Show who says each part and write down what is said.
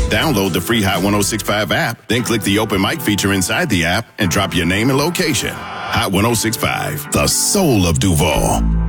Speaker 1: Download the free Hot 1065 app, then click the open mic feature inside the app and drop your name and location. Hot 1065, the soul of Duval.